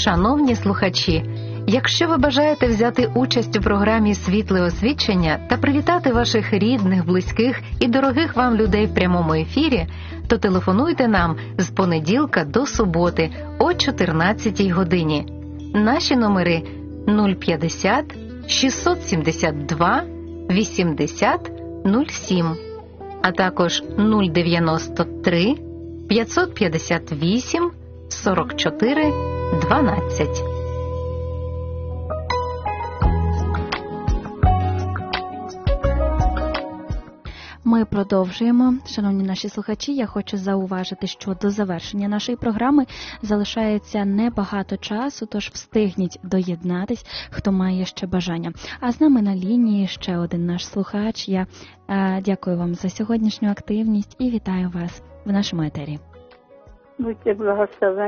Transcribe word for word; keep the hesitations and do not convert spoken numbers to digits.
Шановні слухачі, якщо ви бажаєте взяти участь у програмі «Світле освічення» та привітати ваших рідних, близьких і дорогих вам людей в прямому ефірі, то телефонуйте нам з понеділка до суботи о чотирнадцятій годині. Наші номери нуль п'ятдесят шістсот сімдесят два вісімдесят нуль сім, а також нуль дев'яносто три п'ятсот п'ятдесят вісім сорок чотири дванадцять. Ми продовжуємо. Шановні наші слухачі, я хочу зауважити, що до завершення нашої програми залишається небагато часу, тож встигніть доєднатись, хто має ще бажання. А з нами на лінії ще один наш слухач. Я е, дякую вам за сьогоднішню активність і вітаю вас в нашому етері. Будьте благословені.